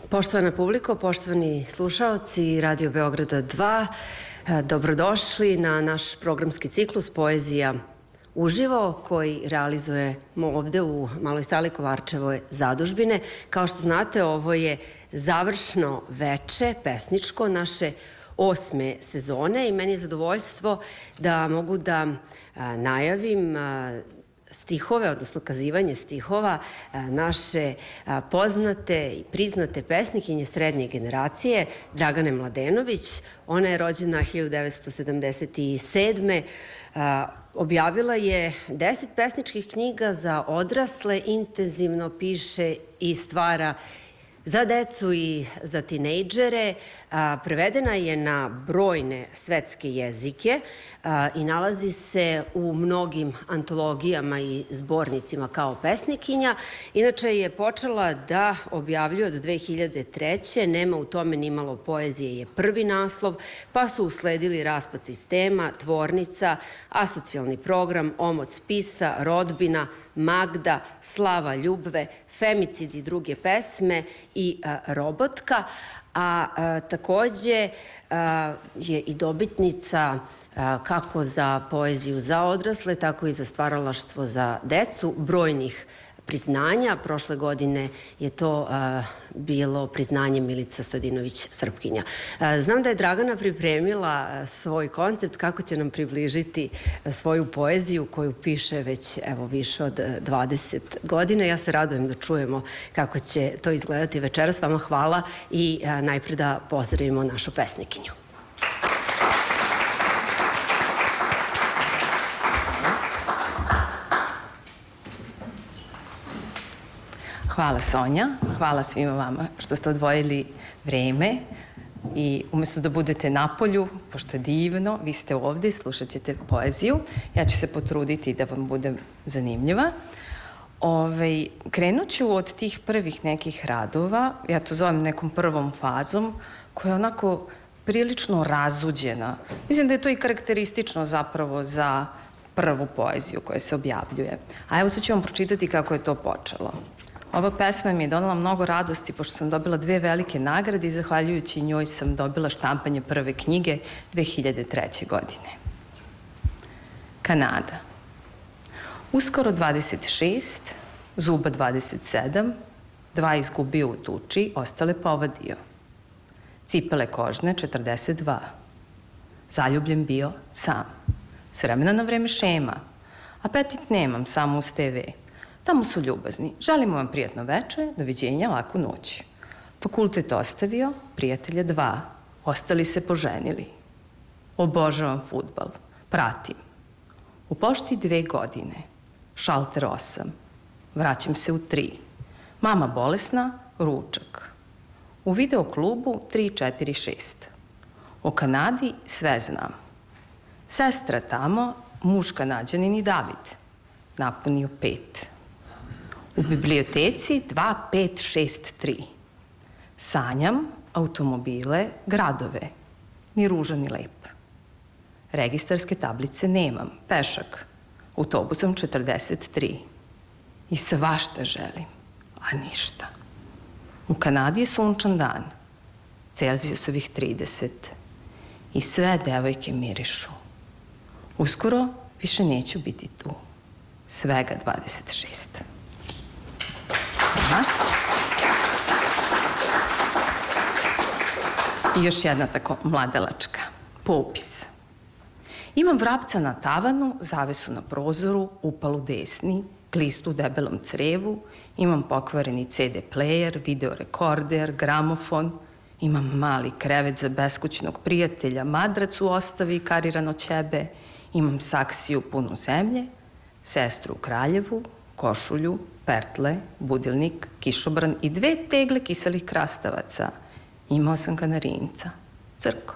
Poštovana publiko, poštovani slušaoci Radio Beograda 2, dobrodošli na naš programski ciklus Poezija uživo koji realizujemo ovde u Maloj sali Kolarčevoj zadužbine. Kao što znate, ovo je završno veče pesničko naše 8. sezone i meni je zadovoljstvo da mogu da najavim stihove, odnosno kazivanje stihova naše poznate i priznate pesnikinje srednje generacije, Dragane Mladenović. Ona je rođena 1977. Objavila je 10 pesničkih knjiga za odrasle, intenzivno piše i stvara za decu i za tinejdžere. Prevedena je na brojne svetske jezike i nalazi se u mnogim antologijama i zbornicima kao pesnikinja. Inače je počela da objavljuje od 2003. Nema u tome nimalo poezije je prvi naslov, pa su usledili Raspad sistema, Tvornica, Asocijalni program, Omot spisa, Rodbina, Magda, Slava ljubve, Femicid i druge pesme i Robotka, a takođe je i dobitnica kako za poeziju za odrasle, tako i za stvaralaštvo za decu brojnih priznanja. Prošle godine je to bilo priznanje Milica Stojadinović-Srpkinja. Znam da je Dragana pripremila svoj koncept kako će nam približiti svoju poeziju koju piše već više od 20 godina. Ja se radujem da čujemo kako će to izgledati večeras. Vama hvala i najpre da pozdravimo našu pesnikinju. Hvala Sonja, hvala svima vama što ste odvojili vreme i umjesto da budete na polju, pošto je divno, vi ste ovde i slušat ćete poeziju. Ja ću se potruditi da vam budem zanimljiva. Krenut ću od tih prvih nekih radova, ja to zovem nekom prvom fazom, koja je onako prilično razuđena. Mislim da je to i karakteristično zapravo za prvu poeziju koja se objavljuje. A evo sad ću vam pročitati kako je to počelo. Ova pesma mi je donela mnogo radosti pošto sam dobila 2 velike nagrade i zahvaljujući njoj sam dobila štampanje prve knjige 2003. godine. Kanada. Uskoro 26, zuba 27, 2 izgubio u tuči, ostale povadio. Cipele kožne 42. Zaljubljen bio sam. S vremena na vreme šema. Apetit nemam, samo uz TV. Tamo su ljubazni. Želimo vam prijatno veče, doviđenja, laku noć. Fakultet ostavio, prijatelje 2. Ostali se poženili. Obožavam fudbal. Pratim. U pošti 2 godine. Šalter 8. Vraćam se u 3. Mama bolesna, ručak. U video klubu 3, 4, 6. O Kanadi sve znam. Sestra tamo, muž Kanađanin i David. Napunio 5. U biblioteci 2, 5, 6, 3. Sanjam automobile, gradove. Ni ružan ni lep. Registarske tablice nemam. Pešak. Autobusom 43. I svašta želim, a ništa. U Kanadi je sunčan dan. Celzijusovih 30. I sve devojke mirišu. Uskoro više neću biti tu. Svega 26. I još jedna tako mladelačka. Popis. Imam vrapca na tavanu, zavesu na prozoru, upalu desni, glistu u debelom crevu, imam pokvareni CD player, video rekorder, gramofon, imam mali krevet za beskućnog prijatelja, madrac u ostavi, karirano ćebe, imam saksiju punu zemlje, sestru u Kraljevu, košulju, pertle, budilnik, kišobran i 2 tegle kiselih krastavaca. Imao sam kanarinca. Crko.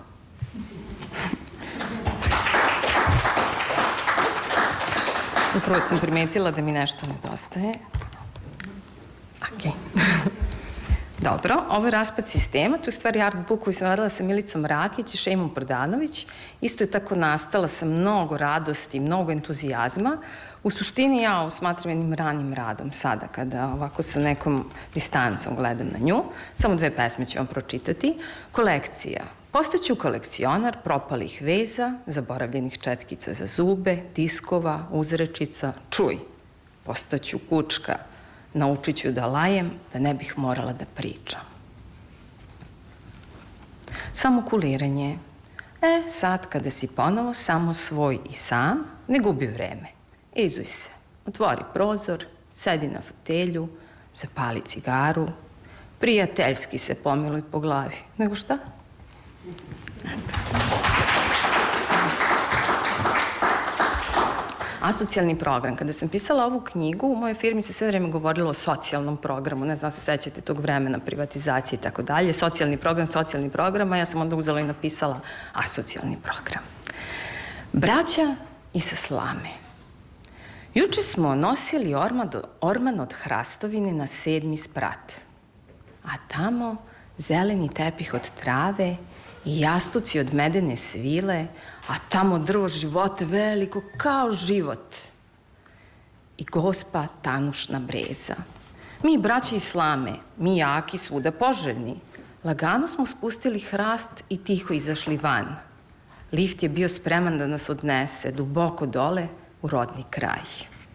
Upravo sam primetila da mi nešto nedostaje. Ok. Dobro, ovo je raspad sistema, to je stvari artbook koji sam radila sa Milicom Rakić i Šejmom Prodanović. Isto je tako nastala sa mnogo radosti, mnogo entuzijazma. U suštini ja ovo smatram jednim ranim radom sada, kada ovako sa nekom distancom gledam na nju. Samo 2 pesme ću vam pročitati. Kolekcija. Postaću kolekcionar propalih veza, zaboravljenih četkica za zube, diskova, uzrečica. Čuj, postaću kučka. Naučit ću da lajem, da ne bih morala da pričam. Samokuliranje. Sad kada si ponovo samo svoj i sam, ne gubi vreme. Izuj se, otvori prozor, sedi na fotelju, zapali cigaru, prijateljski se pomiluj po glavi. Nego šta? Asocijalni program. Kada sam pisala ovu knjigu, u mojoj firmi se sve vreme govorilo o socijalnom programu. Ne znam da se sećate tog vremena, privatizacije i tako dalje. Socijalni program, a ja sam onda uzela i napisala asocijalni program. Braća i sa slame. Juče smo nosili orman od hrastovine na 7. sprat. A tamo zeleni tepih od trave i jastuci od medene svile, a tamo drvo života veliko kao život. I gospa tanušna breza. Mi, braća i slame, mi jaki, svuda poželjni, lagano smo spustili hrast i tiho izašli van. Lift je bio spreman da nas odnese duboko dole u rodni kraj.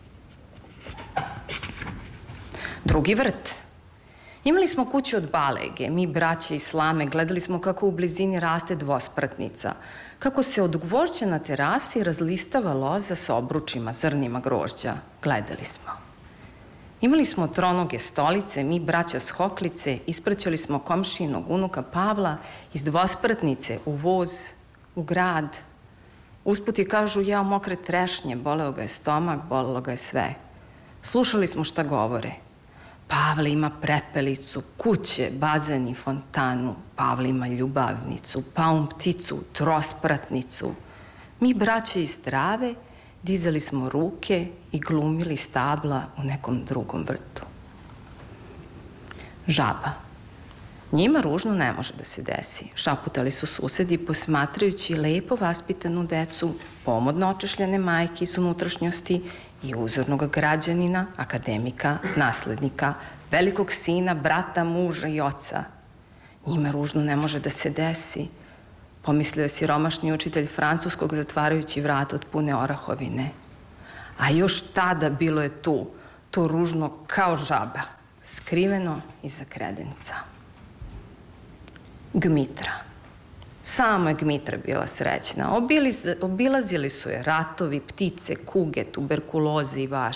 Drugi vrt. Imali smo kuću od balege, mi, braće i slame, gledali smo kako u blizini raste dvospratnica, kako se od gvožđa na terasi razlistava loza sa obručima, zrnima grožđa. Gledali smo. Imali smo tronoge stolice, mi, braća s hoklice, ispraćali smo komšinog unuka Pavla iz dvospratnice u voz, u grad. Usput je, kažu, jeo mokre trešnje, boleo ga je stomak, bolelo ga je sve. Slušali smo šta govore. Pavle ima prepelicu, kuće, bazen i fontanu. Pavle ima ljubavnicu, paun pticu, trospratnicu. Mi, braće iz trave, dizali smo ruke i glumili stabla u nekom drugom vrtu. Žaba. Njima ružno ne može da se desi. Šaputali su susedi posmatrajući lepo vaspitanu decu, pomodno očešljane majke iz unutrašnjosti i uzornog građanina, akademika, naslednika, velikog sina, brata, muža i oca. Njima ružno ne može da se desi, pomislio je siromašni učitelj francuskog zatvarajući vrat od pune orahovine. A još tada bilo je tu, to ružno kao žaba, skriveno iza kredenca. Gmitra. Samo je Gmitra bila srećna. Obilazili su je ratovi, ptice, kuge, tuberkuloze i vaš.